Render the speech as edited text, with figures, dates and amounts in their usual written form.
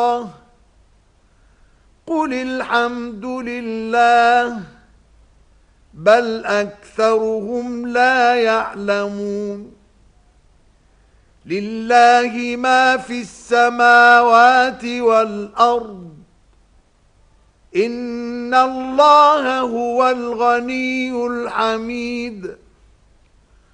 قل الحمد لله بل أكثرهم لا يعلمون لله ما في السماوات والأرض إن الله هو الغني الحميد